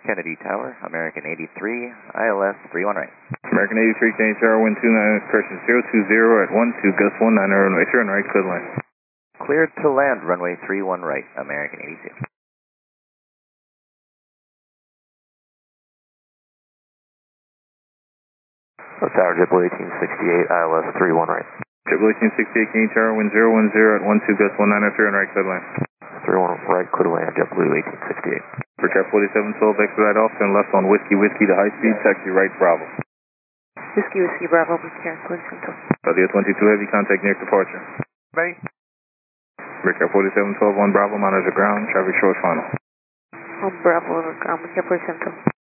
Kennedy Tower, American 83, ILS 31 right. American 83, Kennedy Tower, wind 29, correction 020 at 12, gust 19, runway 31 right, clear line. Cleared to land, runway 31 right, American 82. Tower, JetBlue 1868, ILS 31 right. JetBlue 1868, Kennedy Tower, wind 010 at 12, gust 19 at 31 right, clear line. 31 right, clear to land, JetBlue 1868. For Cap 4712, expedite off and left on Whiskey Whiskey to high speed, taxi right, Bravo. Whiskey Whiskey Bravo, we care, Central. India 22 heavy, contact near departure. Ready? Cap 4712 on Bravo, monitor ground, traffic short final. On Bravo, we care, Central.